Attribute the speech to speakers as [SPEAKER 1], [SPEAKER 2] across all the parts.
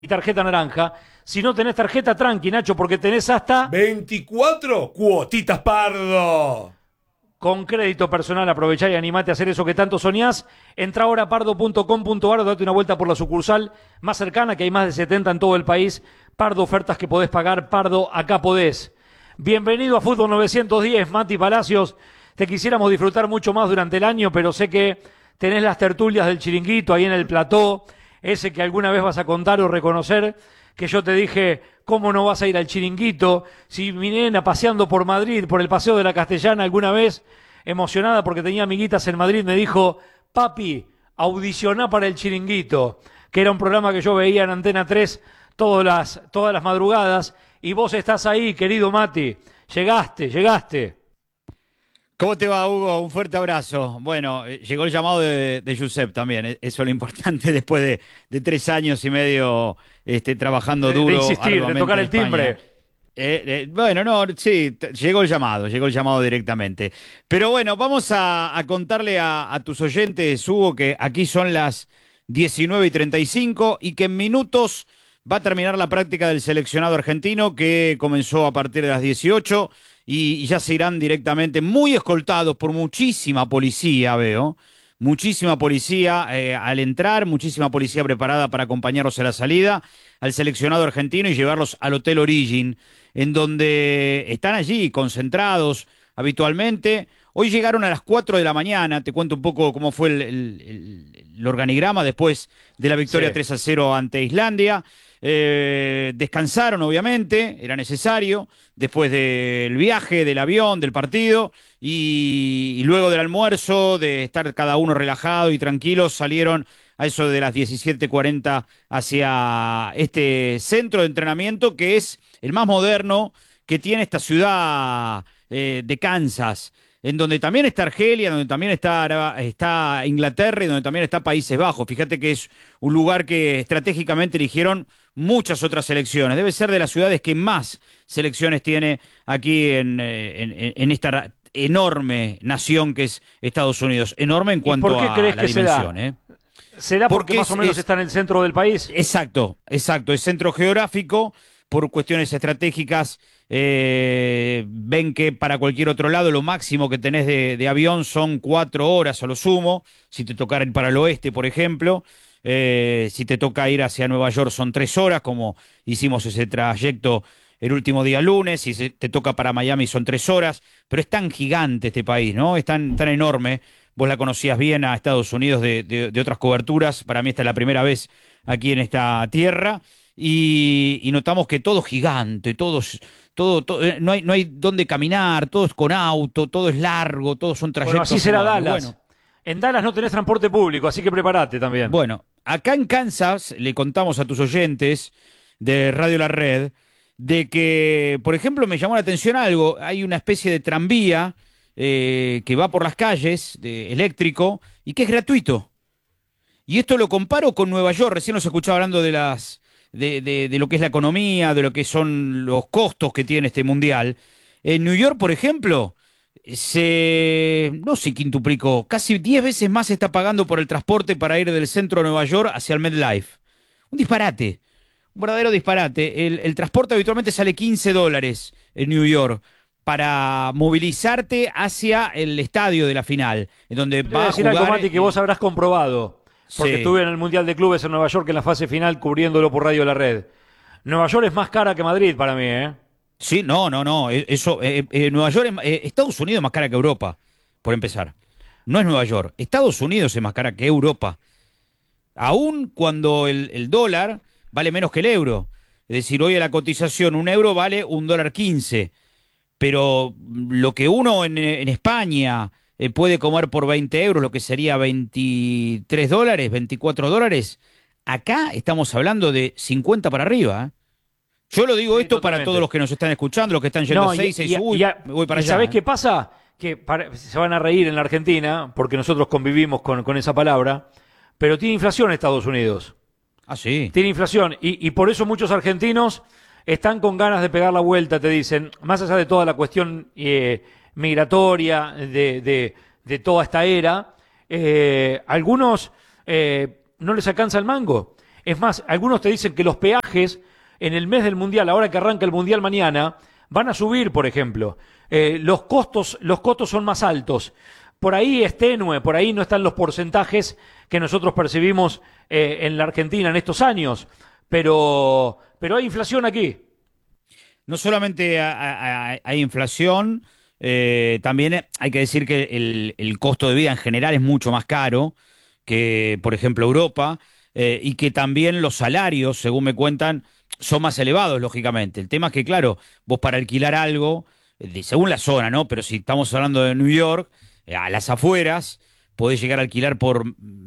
[SPEAKER 1] y tarjeta naranja. Si no tenés tarjeta, tranqui, Nacho, porque tenés hasta
[SPEAKER 2] 24 cuotitas Pardo.
[SPEAKER 1] con crédito personal. Aprovechá y animate a hacer eso que tanto soñás. Entrá ahora a pardo.com.ar o date una vuelta por la sucursal más cercana, que hay más de 70 en todo el país. Pardo, ofertas que podés pagar. Pardo, acá podés. Bienvenido a Fútbol 910, Mati Palacios. Te quisiéramos disfrutar mucho más durante el año, pero sé que tenés las tertulias del Chiringuito ahí en el plató, ese que alguna vez vas a contar o reconocer, que yo te dije, ¿cómo no vas a ir al Chiringuito? Si mi nena paseando por Madrid, por el Paseo de la Castellana alguna vez, emocionada porque tenía amiguitas en Madrid, me dijo, papi, audicioná para el Chiringuito, que era un programa que yo veía en Antena 3 todas las madrugadas, y vos estás ahí, querido Mati, llegaste.
[SPEAKER 3] ¿Cómo te va, Hugo? Un fuerte abrazo. Bueno, llegó el llamado de Giuseppe también. Eso es lo importante después de 3 años y medio trabajando
[SPEAKER 1] De
[SPEAKER 3] duro,
[SPEAKER 1] insistir, de
[SPEAKER 3] arduamente
[SPEAKER 1] tocar
[SPEAKER 3] en
[SPEAKER 1] el
[SPEAKER 3] España.
[SPEAKER 1] timbre.
[SPEAKER 3] Bueno, no, sí, llegó el llamado directamente. Pero bueno, vamos a contarle a tus oyentes, Hugo, que aquí son las 19:35 y que en minutos va a terminar la práctica del seleccionado argentino que comenzó a partir de las 18 y ya se irán directamente, muy escoltados por muchísima policía, veo. Muchísima policía al entrar, muchísima policía preparada para acompañarlos a la salida al seleccionado argentino y llevarlos al Hotel Origin, en donde están allí concentrados habitualmente. Hoy llegaron a las 4 de la mañana, te cuento un poco cómo fue el organigrama después de la victoria
[SPEAKER 1] Sí.
[SPEAKER 3] 3-0 ante Islandia. Descansaron, obviamente, era necesario, después del viaje, del avión, del partido, y luego del almuerzo, de estar cada uno relajado y tranquilo, salieron a eso de las 17:40 hacia este centro de entrenamiento que es el más moderno que tiene esta ciudad de Kansas, en donde también está Argelia, donde también está Inglaterra y donde también está Países Bajos. Fíjate que es un lugar que estratégicamente eligieron muchas otras selecciones. Debe ser de las ciudades que más selecciones tiene aquí en esta enorme nación que es Estados Unidos. Enorme en
[SPEAKER 1] ¿Y por
[SPEAKER 3] cuanto
[SPEAKER 1] qué
[SPEAKER 3] a
[SPEAKER 1] crees
[SPEAKER 3] la
[SPEAKER 1] que se
[SPEAKER 3] dimensión,
[SPEAKER 1] da?
[SPEAKER 3] ¿eh?
[SPEAKER 1] ¿Será porque
[SPEAKER 3] Porque
[SPEAKER 1] más o menos está en el centro del país?
[SPEAKER 3] exacto, exacto, es centro geográfico, por cuestiones estratégicas, ven que para cualquier otro lado lo máximo que tenés de avión son 4 horas a lo sumo, si te toca ir para el oeste, por ejemplo, si te toca ir hacia Nueva York son 3 horas, como hicimos ese trayecto el último día lunes, si te toca para Miami son 3 horas, pero es tan gigante este país, ¿no? Es tan enorme. Vos la conocías bien a Estados Unidos de otras coberturas. Para mí esta es la primera vez aquí en esta tierra. Y notamos que todo es gigante, no hay dónde caminar, todo es con auto, todo es largo, todos son
[SPEAKER 1] Bueno, así
[SPEAKER 3] trayectos
[SPEAKER 1] será
[SPEAKER 3] enormes.
[SPEAKER 1] Dallas.
[SPEAKER 3] Bueno,
[SPEAKER 1] En Dallas no tenés transporte público, así que prepárate también.
[SPEAKER 3] bueno, acá en Kansas le contamos a tus oyentes de Radio La Red de que, por ejemplo, me llamó la atención algo. Hay una especie de tranvía que va por las calles, eléctrico, y que es gratuito. Y esto lo comparo con Nueva York. Recién nos escuchaba hablando de lo que es la economía, de lo que son los costos que tiene este mundial. En New York, por ejemplo, no sé, quintuplicó, casi 10 veces más se está pagando por el transporte para ir del centro de Nueva York hacia el MetLife. Un disparate, un verdadero disparate. El transporte habitualmente sale $15 en New York para movilizarte hacia el estadio de la final, en donde
[SPEAKER 1] Te voy a
[SPEAKER 3] va a
[SPEAKER 1] decir algo,
[SPEAKER 3] jugar.
[SPEAKER 1] Mati, que vos habrás comprobado, porque
[SPEAKER 3] Sí.
[SPEAKER 1] estuve en el Mundial de Clubes en Nueva York en la fase final cubriéndolo por Radio La Red. Nueva York es más cara que Madrid para mí, ¿eh?
[SPEAKER 3] Sí, no, eso, Nueva York, Estados Unidos es más cara que Europa, por empezar. No es Nueva York, Estados Unidos es más cara que Europa. Aún cuando el dólar vale menos que el euro. Es decir, hoy a la cotización un euro vale $1.15. Pero lo que uno en España puede comer por 20 euros, lo que sería $23, $24, acá estamos hablando de 50 para arriba, ¿eh? Yo lo digo
[SPEAKER 1] Sí,
[SPEAKER 3] esto para todos
[SPEAKER 1] totalmente.
[SPEAKER 3] los que nos están escuchando, los que están yendo
[SPEAKER 1] No,
[SPEAKER 3] a 6, 6, uy, me voy para
[SPEAKER 1] ¿y sabés
[SPEAKER 3] allá, ¿eh?
[SPEAKER 1] qué pasa? Que se van a reír en la Argentina, porque nosotros convivimos con esa palabra, pero tiene inflación Estados Unidos.
[SPEAKER 3] Ah, sí.
[SPEAKER 1] Tiene inflación. Y por eso muchos argentinos están con ganas de pegar la vuelta, te dicen, más allá de toda la cuestión migratoria, de toda esta era, algunos no les alcanza el mango. Es más, algunos te dicen que los peajes en el mes del Mundial, ahora que arranca el Mundial mañana, van a subir, por ejemplo. Los costos son más altos. Por ahí es tenue, por ahí no están los porcentajes que nosotros percibimos en la Argentina en estos años, pero hay inflación aquí.
[SPEAKER 3] No solamente hay inflación, también hay que decir que el costo de vida en general es mucho más caro que, por ejemplo, Europa, y que también los salarios, según me cuentan, son más elevados, lógicamente. El tema es que, claro, vos para alquilar algo, según la zona, ¿no? Pero si estamos hablando de New York, a las afueras, podés llegar a alquilar por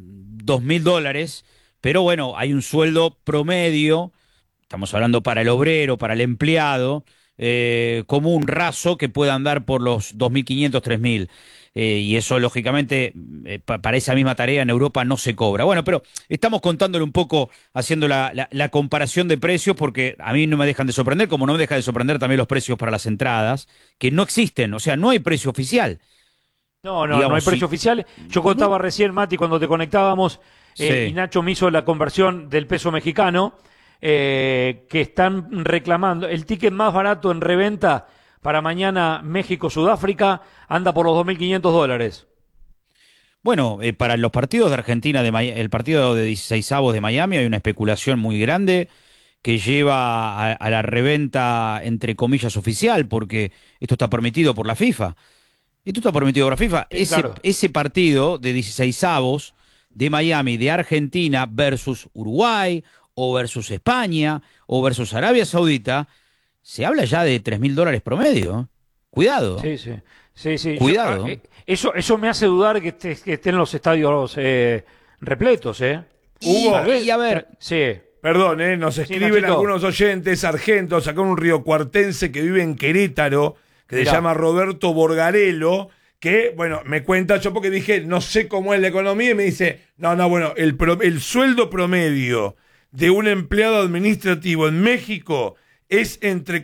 [SPEAKER 3] $2.000, pero bueno, hay un sueldo promedio, estamos hablando para el obrero, para el empleado, común, raso, que pueda andar por los 2.500, 3.000. Y eso, lógicamente, para esa misma tarea en Europa no se cobra. Bueno, pero estamos contándole un poco, haciendo la comparación de precios, porque a mí no me dejan de sorprender, como no me deja de sorprender también los precios para las entradas, que no existen, o sea, no hay precio oficial.
[SPEAKER 1] No
[SPEAKER 3] Digamos,
[SPEAKER 1] hay precio
[SPEAKER 3] sí.
[SPEAKER 1] oficial. Yo contaba recién, Mati, cuando te conectábamos,
[SPEAKER 3] Sí.
[SPEAKER 1] y Nacho me hizo la conversión del peso mexicano, que están reclamando el ticket más barato en reventa para mañana México-Sudáfrica, anda por los $2.500.
[SPEAKER 3] Bueno, para los partidos de Argentina, el partido de 16avos de Miami, hay una especulación muy grande que lleva a la reventa, entre comillas, oficial, porque esto está permitido por la FIFA. Esto está permitido por la FIFA.
[SPEAKER 1] Sí, claro.
[SPEAKER 3] Ese partido de 16avos de Miami, de Argentina versus Uruguay, o versus España, o versus Arabia Saudita, se habla ya de $3.000 promedio. Cuidado.
[SPEAKER 1] Sí, sí. Sí.
[SPEAKER 3] Cuidado.
[SPEAKER 1] Eso me hace dudar que estén los estadios repletos,
[SPEAKER 2] Hugo,
[SPEAKER 3] Y a ver,
[SPEAKER 1] Sí.
[SPEAKER 2] perdón, nos
[SPEAKER 1] Sí,
[SPEAKER 2] escriben
[SPEAKER 1] Nachito.
[SPEAKER 2] algunos oyentes argentos, acá un riocuartense que vive en Querétaro, que
[SPEAKER 1] Mirá.
[SPEAKER 2] se llama Roberto Borgarello, que, bueno, me cuenta, yo porque dije, no sé cómo es la economía, y me dice, bueno, el sueldo promedio de un empleado administrativo en México es entre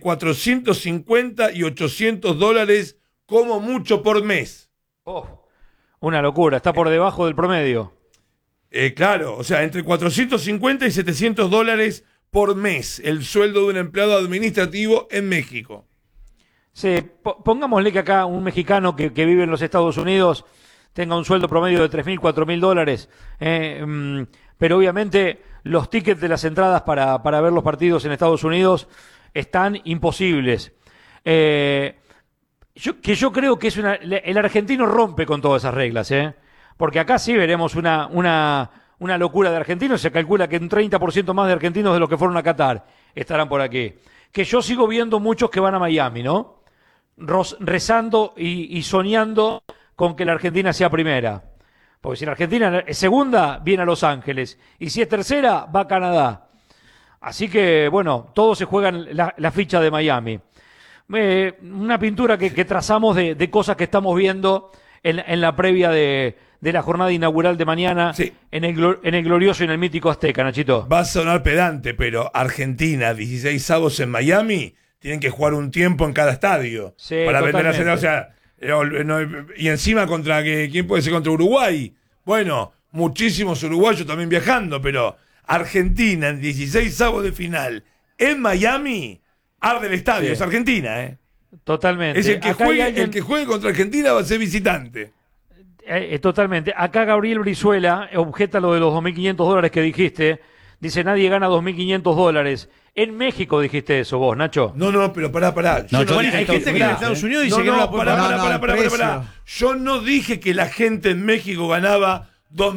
[SPEAKER 2] 450 y $800 como mucho por mes.
[SPEAKER 1] Oh, una locura, está por debajo del promedio.
[SPEAKER 2] Claro, o sea, entre 450 y $700 por mes el sueldo de un empleado administrativo en México.
[SPEAKER 1] Sí, pongámosle que acá un mexicano que vive en los Estados Unidos tenga un sueldo promedio de $3.000, $4.000, pero obviamente los tickets de las entradas para ver los partidos en Estados Unidos están imposibles. Yo creo que el argentino rompe con todas esas reglas, porque acá sí veremos una locura de argentinos. Se calcula que un 30% más de argentinos de los que fueron a Qatar estarán por aquí. Que yo sigo viendo muchos que van a Miami, ¿no? Rezando y soñando con que la Argentina sea primera. Porque si la Argentina es segunda, viene a Los Ángeles. Y si es tercera, va a Canadá. Así que, bueno, todos se juegan la ficha de Miami. Una pintura que trazamos de cosas que estamos viendo en la previa de la jornada inaugural de mañana,
[SPEAKER 2] Sí.
[SPEAKER 1] en el glorioso y en el mítico Azteca, Nachito.
[SPEAKER 2] Va a sonar pedante, pero Argentina, 16avos en Miami, tienen que jugar un tiempo en cada estadio
[SPEAKER 1] Sí,
[SPEAKER 2] para vender las
[SPEAKER 1] totalmente.
[SPEAKER 2] entradas. O sea, y encima ¿quién puede ser contra Uruguay? Bueno, muchísimos uruguayos también viajando, pero Argentina en 16avos de final en Miami, arde el estadio,
[SPEAKER 1] Sí.
[SPEAKER 2] es Argentina, ¿eh?
[SPEAKER 1] Totalmente.
[SPEAKER 2] Es el que,
[SPEAKER 1] Acá hay
[SPEAKER 2] juegue,
[SPEAKER 1] alguien-
[SPEAKER 2] el que juegue contra Argentina va a ser visitante.
[SPEAKER 1] Totalmente. Acá Gabriel Brizuela objeta lo de los $2.500 que dijiste. Dice, nadie gana $2.500. En México dijiste eso vos, Nacho.
[SPEAKER 2] No, pero pará.
[SPEAKER 3] No, yo
[SPEAKER 4] Bueno,
[SPEAKER 3] dije
[SPEAKER 4] hay gente que en Estados Unidos dice que no la puede pagar.
[SPEAKER 2] Pará. Yo no dije que la gente en México ganaba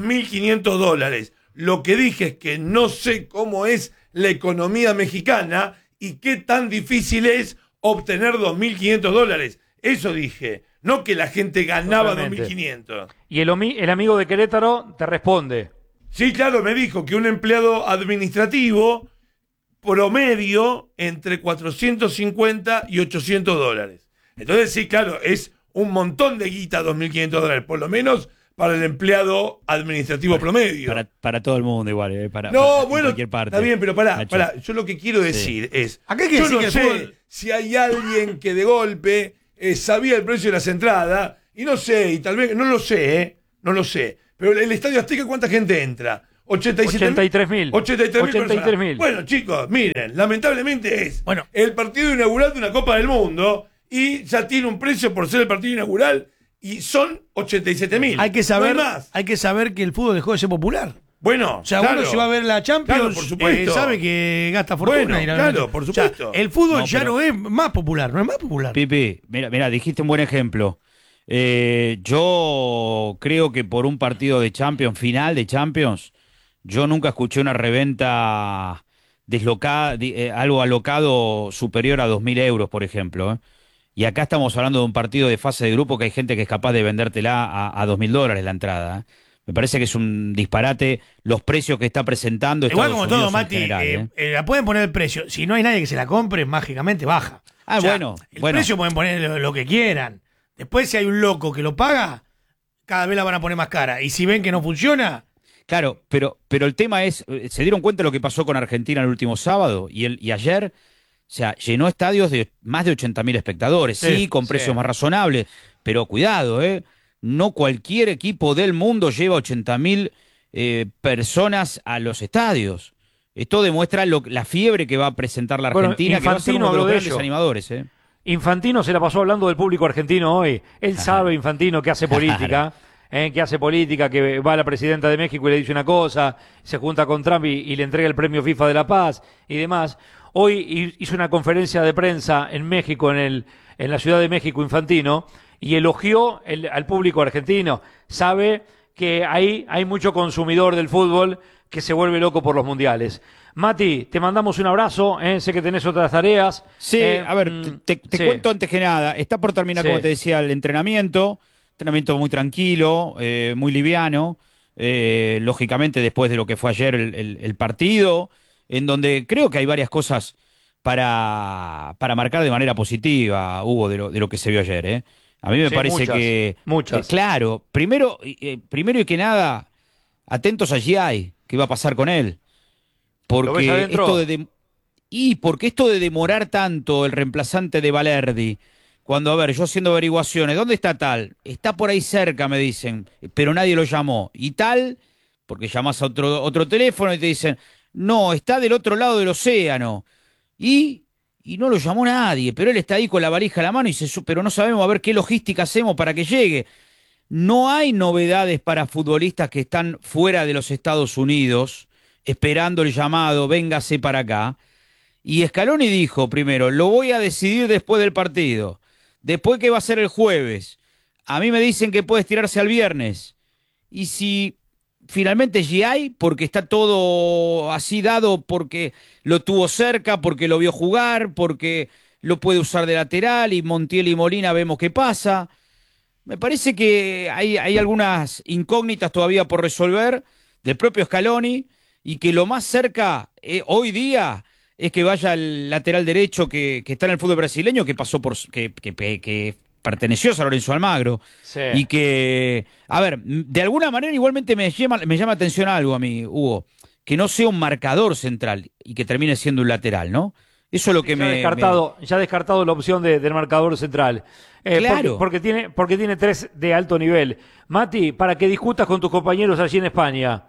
[SPEAKER 2] $2.500. Lo que dije es que no sé cómo es la economía mexicana y qué tan difícil es obtener $2.500. Eso dije. No que la gente ganaba
[SPEAKER 1] Totalmente.
[SPEAKER 2] 2.500.
[SPEAKER 1] Y el amigo de Querétaro te responde.
[SPEAKER 2] Sí, claro, me dijo que un empleado administrativo promedio entre 450 y $800. Entonces, sí, claro, es un montón de guita $2.500, por lo menos para el empleado administrativo promedio.
[SPEAKER 3] para todo el mundo igual,
[SPEAKER 2] No,
[SPEAKER 3] para
[SPEAKER 2] bueno,
[SPEAKER 3] cualquier parte.
[SPEAKER 2] está bien, pero pará.
[SPEAKER 3] Nacho.
[SPEAKER 2] Yo lo que quiero decir es,
[SPEAKER 4] Acá hay que
[SPEAKER 2] yo
[SPEAKER 4] decir
[SPEAKER 2] no
[SPEAKER 4] que el
[SPEAKER 2] sé
[SPEAKER 4] fútbol-
[SPEAKER 2] si hay alguien que de golpe sabía el precio de las entradas, y no sé, y tal vez, no lo sé, pero el Estadio Azteca, ¿cuánta gente entra? 83.000.
[SPEAKER 1] 83.000.
[SPEAKER 2] Bueno, chicos, miren, lamentablemente es el partido inaugural de una Copa del Mundo y ya tiene un precio por ser el partido inaugural y son 87.000.
[SPEAKER 4] Hay que saber,
[SPEAKER 2] no hay más.
[SPEAKER 4] hay que saber que el fútbol dejó de ser popular.
[SPEAKER 2] Bueno,
[SPEAKER 4] o sea, uno si va a ver la Champions,
[SPEAKER 2] claro, por supuesto.
[SPEAKER 4] Sabe que gasta fortuna.
[SPEAKER 2] Bueno, claro, por supuesto.
[SPEAKER 4] O sea, el fútbol ya no es más popular, no es más popular.
[SPEAKER 3] Pipi, mira, dijiste un buen ejemplo. Yo creo que por un partido de Champions, final de Champions, yo nunca escuché una reventa deslocada, algo alocado superior a 2.000 euros, por ejemplo. Y acá estamos hablando de un partido de fase de grupo que hay gente que es capaz de vendértela a $2.000 la entrada. Me parece que es un disparate los precios que está presentando
[SPEAKER 4] Igual
[SPEAKER 3] Estados
[SPEAKER 4] como
[SPEAKER 3] Unidos
[SPEAKER 4] todo,
[SPEAKER 3] en
[SPEAKER 4] Mati,
[SPEAKER 3] general,
[SPEAKER 4] la pueden poner el precio. Si no hay nadie que se la compre, mágicamente baja.
[SPEAKER 3] Ah,
[SPEAKER 4] o sea,
[SPEAKER 3] bueno.
[SPEAKER 4] El precio pueden poner lo que quieran. Después, si hay un loco que lo paga, cada vez la van a poner más cara. Y si ven que no funciona...
[SPEAKER 3] Claro, pero el tema es, ¿se dieron cuenta de lo que pasó con Argentina el último sábado y ayer? O sea, llenó estadios de más de 80.000 espectadores, sí, con precios más razonables, pero cuidado, no cualquier equipo del mundo lleva 80.000 personas a los estadios. Esto demuestra la fiebre que va a presentar la Argentina, que va a ser uno de los grandes animadores.
[SPEAKER 1] Infantino se la pasó hablando del público argentino hoy. Él sabe, Infantino, que hace política. Que va a la presidenta de México y le dice una cosa, se junta con Trump y le entrega el premio FIFA de la Paz y demás. Hoy hizo una conferencia de prensa en México, en la Ciudad de México, Infantino, y elogió al público argentino. Sabe que hay mucho consumidor del fútbol que se vuelve loco por los mundiales. Mati, te mandamos un abrazo, sé que tenés otras tareas.
[SPEAKER 3] Sí, a ver, te cuento antes que nada, está por terminar, como te decía, el entrenamiento muy tranquilo, muy liviano, lógicamente después de lo que fue ayer el partido, en donde creo que hay varias cosas para marcar de manera positiva, Hugo, de lo que se vio ayer. A mí me parece
[SPEAKER 1] muchas.
[SPEAKER 3] Claro, primero y que nada, atentos a Giai, qué va a pasar con él. Porque esto de demorar tanto el reemplazante de Valerdi, cuando, a ver, yo haciendo averiguaciones, ¿dónde está tal? Está por ahí cerca, me dicen, pero nadie lo llamó. Y tal, porque llamás a otro teléfono y te dicen, no, está del otro lado del océano. Y no lo llamó nadie, pero él está ahí con la valija a la mano y pero no sabemos a ver qué logística hacemos para que llegue. No hay novedades para futbolistas que están fuera de los Estados Unidos, esperando el llamado, véngase para acá. Y Scaloni dijo primero, lo voy a decidir después del partido. Después, ¿qué va a ser el jueves? A mí me dicen que puede estirarse al viernes. Y si finalmente Giai, porque está todo así dado, porque lo tuvo cerca, porque lo vio jugar, porque lo puede usar de lateral, y Montiel y Molina vemos qué pasa. Me parece que hay algunas incógnitas todavía por resolver del propio Scaloni, y que lo más cerca hoy día es que vaya el lateral derecho que está en el fútbol brasileño, que pasó que perteneció a San Lorenzo Almagro. Sí. Y que, a ver, de alguna manera igualmente me llama atención algo a mí, Hugo, que no sea un marcador central y que termine siendo un lateral, ¿no? Eso es lo que
[SPEAKER 1] ya descartado la opción del marcador central.
[SPEAKER 3] Claro.
[SPEAKER 1] Porque tiene tres de alto nivel. Mati, para que discutas con tus compañeros allí en España,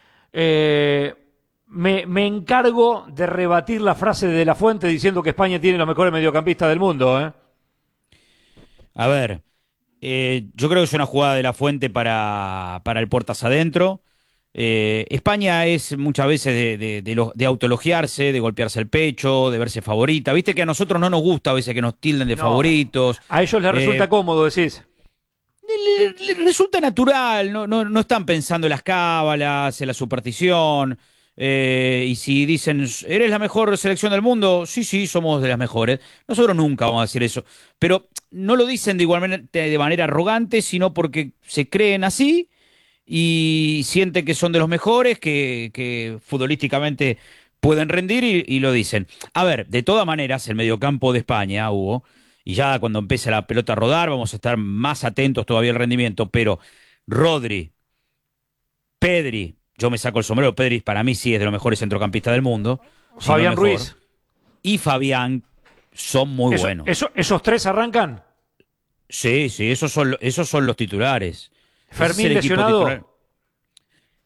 [SPEAKER 1] me encargo de rebatir la frase de La Fuente diciendo que España tiene los mejores mediocampistas del mundo.
[SPEAKER 3] A ver, yo creo que es una jugada de La Fuente para el puertas adentro. España es muchas veces de autoelogiarse, de golpearse el pecho, de verse favorita. Viste que a nosotros no nos gusta a veces que nos tilden de favoritos.
[SPEAKER 1] A ellos les resulta cómodo, decís.
[SPEAKER 3] Le resulta natural, no están pensando en las cábalas, en la superstición. Y si dicen, ¿eres la mejor selección del mundo? Sí, somos de las mejores. Nosotros nunca vamos a decir eso. Pero no lo dicen de manera arrogante, sino porque se creen así y sienten que son de los mejores, que futbolísticamente pueden rendir y lo dicen. A ver, de todas maneras, el mediocampo de España, Hugo, y ya cuando empiece la pelota a rodar vamos a estar más atentos todavía al rendimiento, pero Rodri, Pedri, yo me saco el sombrero, Pedri para mí sí es de los mejores centrocampistas del mundo.
[SPEAKER 1] Fabián Ruiz.
[SPEAKER 3] Y Fabián son muy buenos.
[SPEAKER 1] ¿Esos tres arrancan?
[SPEAKER 3] Sí, esos son los titulares.
[SPEAKER 1] Fermín lesionado.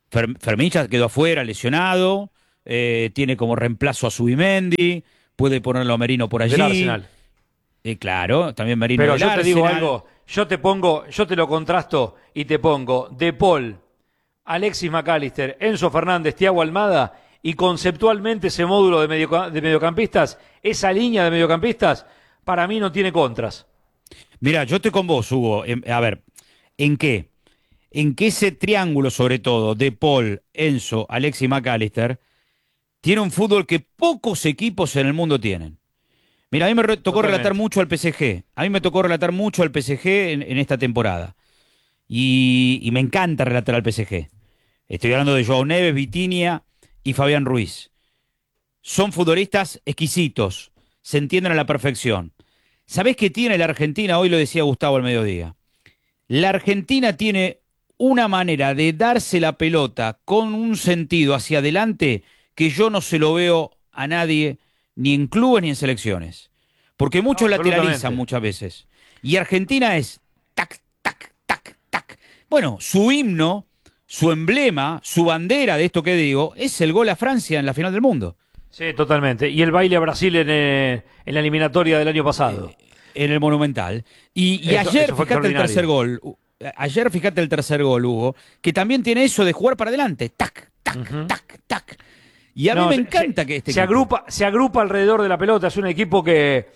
[SPEAKER 3] Fermín ya quedó afuera, lesionado, tiene como reemplazo a Zubimendi, puede ponerlo a Merino por allí.
[SPEAKER 1] Del Arsenal.
[SPEAKER 3] Claro, también Merino
[SPEAKER 1] Pero
[SPEAKER 3] del
[SPEAKER 1] yo te digo
[SPEAKER 3] Arsenal.
[SPEAKER 1] algo, yo te lo contrasto y te pongo De Paul, Alexis McAllister, Enzo Fernández, Thiago Almada y conceptualmente ese módulo de mediocampistas, esa línea de mediocampistas, para mí no tiene contras.
[SPEAKER 3] Mira, yo estoy con vos, Hugo. A ver, ¿en qué? En que ese triángulo, sobre todo, de Paul, Enzo, Alexis McAllister, tiene un fútbol que pocos equipos en el mundo tienen. Mira, a mí me tocó relatar mucho al PSG. A mí me tocó relatar mucho al PSG en esta temporada. Y me encanta relatar al PSG. Estoy hablando de Joao Neves, Vitinha y Fabián Ruiz. Son futbolistas exquisitos. Se entienden a la perfección. ¿Sabés qué tiene la Argentina? Hoy lo decía Gustavo al mediodía. La Argentina tiene una manera de darse la pelota con un sentido hacia adelante que yo no se lo veo a nadie, ni en clubes ni en selecciones. Porque muchos lateralizan muchas veces. Y Argentina es tac, tac, tac, tac. Bueno, su himno, su emblema, su bandera de esto que digo, es el gol a Francia en la final del mundo.
[SPEAKER 1] Sí, totalmente. Y el baile a Brasil en la eliminatoria del año pasado.
[SPEAKER 3] En el Monumental. Y ayer, fíjate el tercer gol. Ayer, fíjate el tercer gol, Hugo, que también tiene eso de jugar para adelante. Tac, tac, tac, tac. Y a mí me encanta que este equipo
[SPEAKER 1] se agrupa alrededor de la pelota. Es un equipo que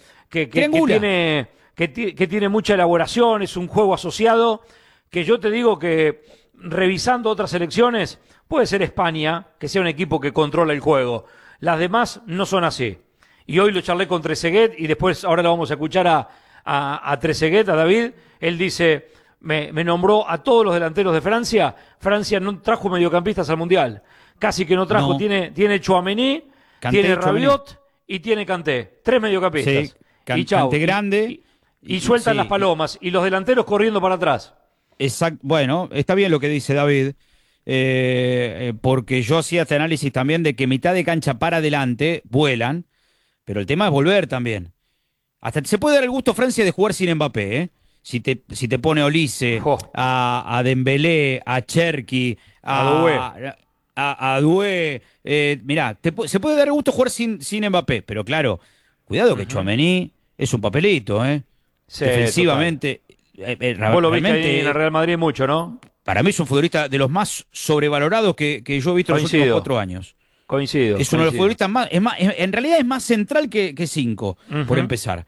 [SPEAKER 1] tiene mucha elaboración, es un juego asociado, que yo te digo que, revisando otras selecciones, puede ser España, que sea un equipo que controla el juego. Las demás no son así. Y hoy lo charlé con Trezeguet y después ahora lo vamos a escuchar a Trezeguet, a David. Él dice, me nombró a todos los delanteros de Francia. Francia no trajo mediocampistas al Mundial. Casi que no trajo.
[SPEAKER 3] No.
[SPEAKER 1] Tiene Tchouaméni,
[SPEAKER 3] Kanté,
[SPEAKER 1] tiene Rabiot y tiene Kanté. 3 mediocampistas.
[SPEAKER 3] Sí,
[SPEAKER 1] Y chau.
[SPEAKER 3] Kanté grande.
[SPEAKER 1] Y sueltan
[SPEAKER 3] sí,
[SPEAKER 1] las palomas. Y los delanteros corriendo para atrás.
[SPEAKER 3] Exacto. Bueno, está bien lo que dice David. Porque yo hacía este análisis también de que mitad de cancha para adelante vuelan, pero el tema es volver también. Hasta se puede dar el gusto Francia de jugar sin Mbappé, ¿eh? Si te pone a Olise, a Dembélé, a Cherki, a Doué, mirá, se puede dar el gusto jugar sin Mbappé, pero claro, cuidado que Tchouaméni es un papelito, ¿eh?
[SPEAKER 1] Sí,
[SPEAKER 3] defensivamente.
[SPEAKER 1] Vos lo viste ahí en el Real Madrid mucho, ¿no?
[SPEAKER 3] Para mí es un futbolista de los más sobrevalorados que yo he visto en los últimos 4 años.
[SPEAKER 1] Coincido.
[SPEAKER 3] Es uno de los futbolistas más, en realidad es más central que Cinco, por empezar.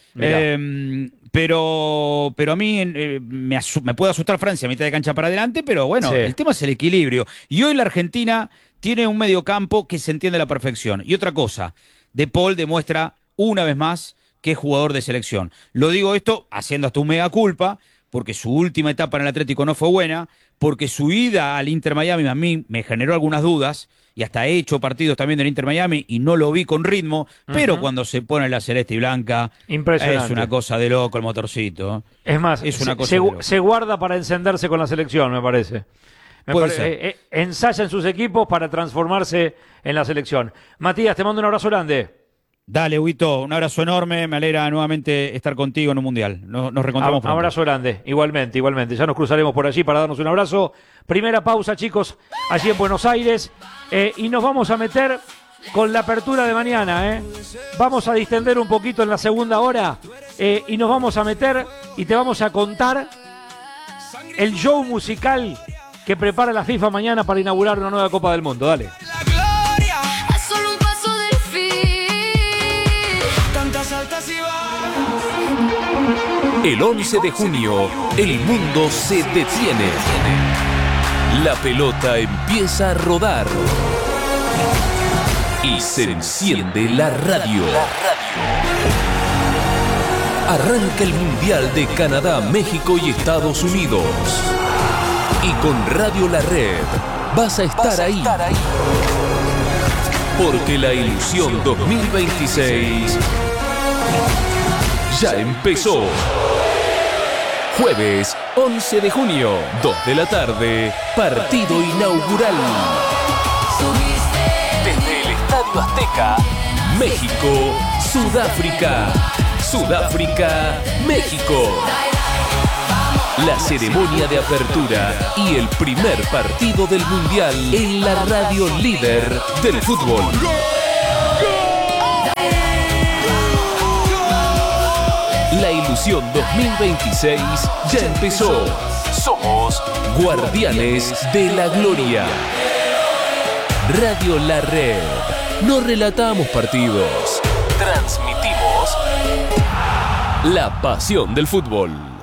[SPEAKER 3] Pero a mí me puede asustar Francia a mitad de cancha para adelante, pero bueno,
[SPEAKER 1] Sí.
[SPEAKER 3] el tema es el equilibrio. Y hoy la Argentina tiene un mediocampo que se entiende a la perfección. Y otra cosa, De Paul demuestra una vez más que es jugador de selección. Lo digo esto haciendo hasta un mega culpa, porque su última etapa en el Atlético no fue buena, porque su ida al Inter Miami a mí me generó algunas dudas, y hasta he hecho partidos también del Inter Miami y no lo vi con ritmo, pero cuando se pone la celeste y blanca,
[SPEAKER 1] Impresionante.
[SPEAKER 3] es una cosa de loco el motorcito.
[SPEAKER 1] Es más,
[SPEAKER 3] Es una cosa de loco.
[SPEAKER 1] se guarda para encenderse con la selección, me parece.
[SPEAKER 3] Puede ser.
[SPEAKER 1] Ensaya en sus equipos para transformarse en la selección. Matías, te mando un abrazo grande.
[SPEAKER 3] Dale, Huito, un abrazo enorme, me alegra nuevamente estar contigo en un mundial. Nos reencontramos pronto.
[SPEAKER 1] Abrazo grande, igualmente. Ya nos cruzaremos por allí para darnos un abrazo. Primera pausa, chicos, allí en Buenos Aires. Y nos vamos a meter con la apertura de mañana. Vamos a distender un poquito en la segunda hora. Y nos vamos a meter y te vamos a contar el show musical que prepara la FIFA mañana para inaugurar una nueva Copa del Mundo. Dale.
[SPEAKER 5] El 11 de junio, el mundo se detiene. La pelota empieza a rodar. Y se enciende la radio. Arranca el Mundial de Canadá, México y Estados Unidos. Y con Radio La Red vas a estar ahí. Porque la ilusión 2026 ya empezó. Jueves 11 de junio, 2 de la tarde, partido inaugural. Desde el Estadio Azteca, México, Sudáfrica. Sudáfrica, México. la ceremonia de apertura y el primer partido del Mundial en la radio líder del fútbol. La ilusión 2026 ya empezó. Somos Guardianes de la Gloria. Radio La Red. No relatamos partidos. Transmitimos la pasión del fútbol.